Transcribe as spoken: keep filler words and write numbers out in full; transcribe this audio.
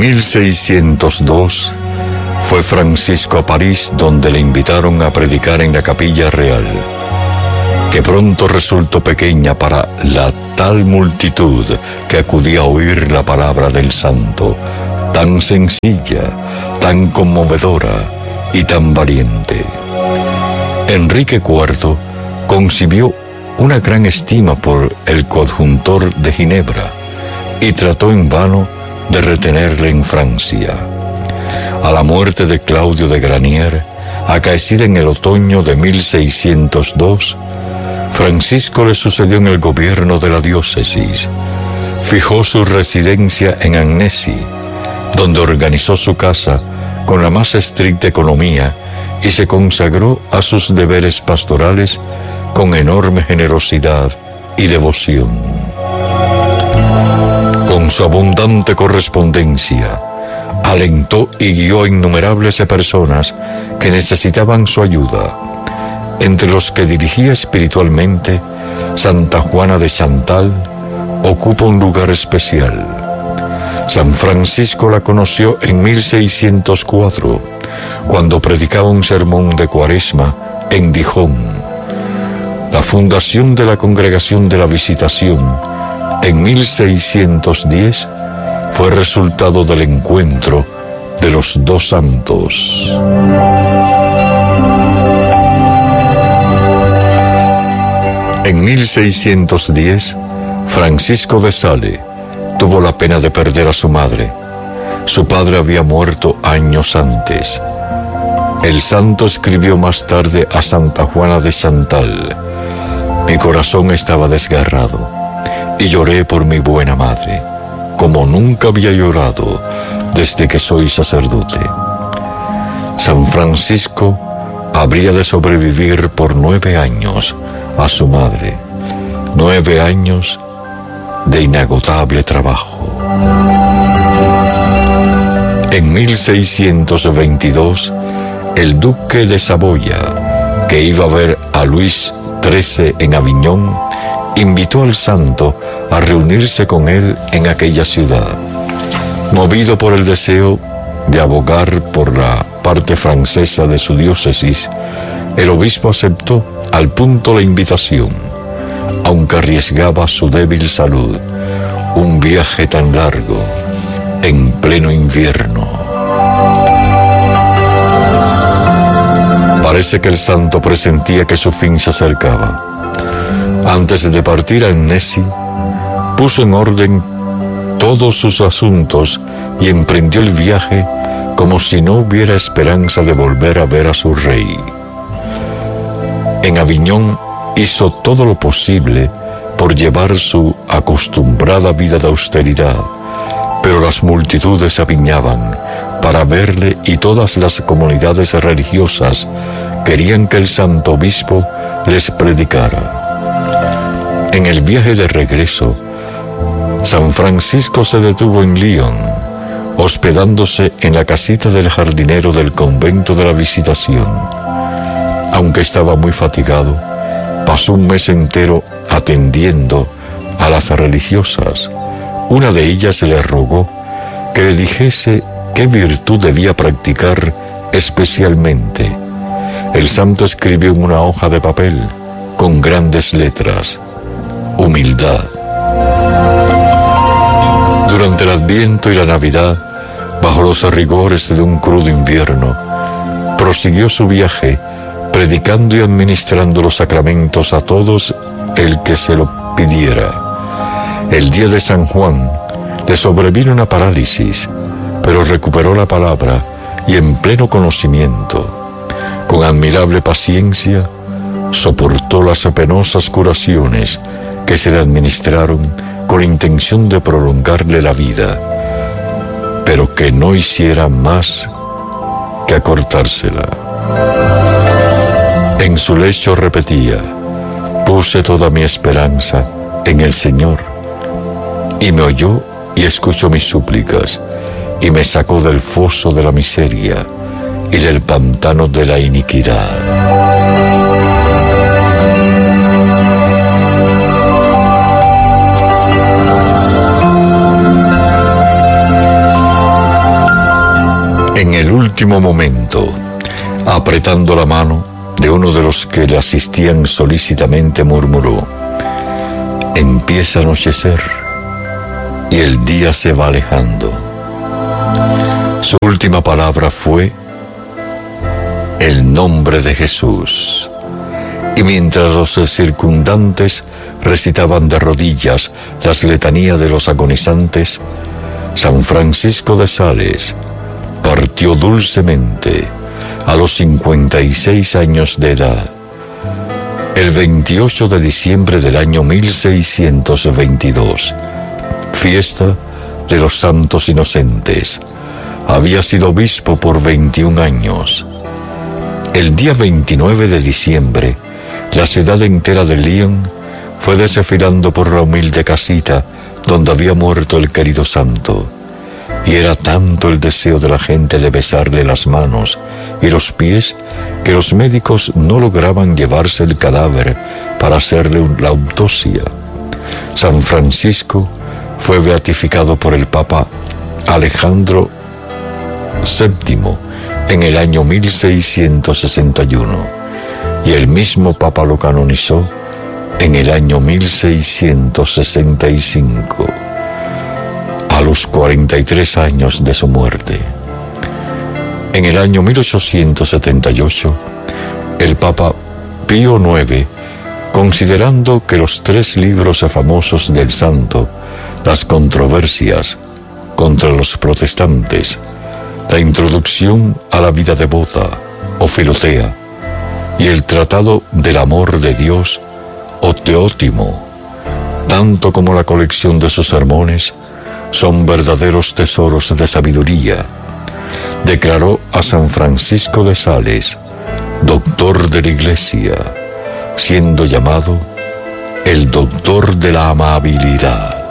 mil seiscientos dos fue Francisco a París, donde le invitaron a predicar en la Capilla Real, que pronto resultó pequeña para la tal multitud que acudía a oír la palabra del santo, tan sencilla, tan conmovedora y tan valiente. Enrique cuarto concibió una gran estima por el coadjutor de Ginebra y trató en vano de retenerle en Francia. A la muerte de Claudio de Granier, acaecida en el otoño de mil seiscientos dos, Francisco le sucedió en el gobierno de la diócesis. Fijó su residencia en Annecy, donde organizó su casa con la más estricta economía y se consagró a sus deberes pastorales con enorme generosidad y devoción. Con su abundante correspondencia, alentó y guió a innumerables personas que necesitaban su ayuda, entre los que dirigía espiritualmente. Santa Juana de Chantal ocupa un lugar especial. San Francisco la conoció en mil seiscientos cuatro, cuando predicaba un sermón de Cuaresma en Dijon. La fundación de la Congregación de la Visitación en mil seiscientos diez fue resultado del encuentro de los dos santos. En mil seiscientos diez, Francisco de Sales tuvo la pena de perder a su madre. Su padre había muerto años antes. El santo escribió más tarde a Santa Juana de Chantal: mi corazón estaba desgarrado y lloré por mi buena madre, como nunca había llorado desde que soy sacerdote. San Francisco habría de sobrevivir por nueve años a su madre, nueve años de inagotable trabajo. En mil seiscientos veintidós, el duque de Saboya, que iba a ver a Luis trece en Aviñón, invitó al santo a reunirse con él en aquella ciudad. Movido por el deseo de abogar por la parte francesa de su diócesis, el obispo aceptó al punto la invitación, aunque arriesgaba su débil salud. Un viaje tan largo, en pleno invierno. Parece que el santo presentía que su fin se acercaba. Antes de partir a Annecy, puso en orden todos sus asuntos y emprendió el viaje como si no hubiera esperanza de volver a ver a su rey. En Aviñón hizo todo lo posible por llevar su acostumbrada vida de austeridad, pero las multitudes se apiñaban para verle y todas las comunidades religiosas querían que el santo obispo les predicara. En el viaje de regreso, San Francisco se detuvo en Lyon, hospedándose en la casita del jardinero del convento de la Visitación. Aunque estaba muy fatigado, pasó un mes entero atendiendo a las religiosas. Una de ellas le rogó que le dijese qué virtud debía practicar especialmente. El santo escribió en una hoja de papel, con grandes letras: humildad. Durante el Adviento y la Navidad, bajo los rigores de un crudo invierno, prosiguió su viaje, predicando y administrando los sacramentos a todos el que se lo pidiera. El día de San Juan le sobrevino una parálisis, pero recuperó la palabra y en pleno conocimiento, con admirable paciencia, soportó las penosas curaciones que se le administraron con intención de prolongarle la vida, pero que no hiciera más que acortársela. En su lecho repetía: puse toda mi esperanza en el Señor, y me oyó y escuchó mis súplicas, y me sacó del foso de la miseria y del pantano de la iniquidad. en el último momento, apretando la mano de uno de los que le asistían solícitamente, murmuró: empieza a anochecer y el día se va alejando. Su última palabra fue el nombre de Jesús. Y mientras los circundantes recitaban de rodillas las letanías de los agonizantes, San Francisco de Sales partió dulcemente a los cincuenta y seis años de edad, el veintiocho de diciembre del año mil seiscientos veintidós, fiesta de los santos inocentes. Había sido obispo por veintiún años. El día veintinueve de diciembre, la ciudad entera de Lyon fue desfilando por la humilde casita donde había muerto el querido santo, y era tanto el deseo de la gente de besarle las manos y los pies que los médicos no lograban llevarse el cadáver para hacerle la autopsia. San Francisco fue beatificado por el Papa Alejandro séptimo en el año mil seiscientos sesenta y uno, y el mismo Papa lo canonizó en el año mil seiscientos sesenta y cinco, a los cuarenta y tres años de su muerte. En el año mil ochocientos setenta y ocho, el Papa Pío noveno, considerando que los tres libros famosos del santo, las controversias contra los protestantes, la introducción a la vida devota o Filotea y el tratado del amor de Dios o Teótimo, tanto como la colección de sus sermones, son verdaderos tesoros de sabiduría, declaró a San Francisco de Sales doctor de la Iglesia, siendo llamado el doctor de la amabilidad.